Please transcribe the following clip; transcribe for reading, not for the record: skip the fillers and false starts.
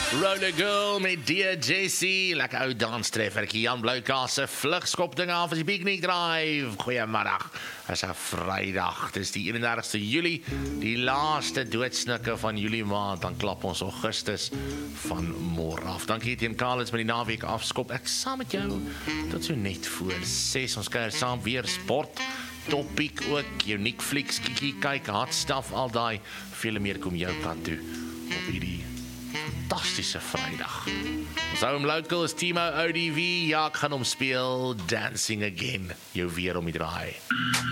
Roller Girl met Dear Jessie. Lekker ou danstreffertjie. Jan Bloukaas se vlugskop ding af as die Picnic Drive. Goeiemiddag. Is 'n Vrydag. Dis die 31ste Julie, die laaste doodsnikke van Julie maand. Dan klap ons Augustus van môre af. Dankie teen Karlits met die naweek afskop. Ek saam met jou tot so net voor 6. Ons kuier saam weer sport. Topic ook, uniek flieks, kiekie, kyk, hot stuff, al daai. Vele meer kom jou kant toe op hierdie fantastische Vrydag. Ons hou hom local is Timo ODV. Ja, ek gaan hom speel Dancing Again. Jou weer om die draai.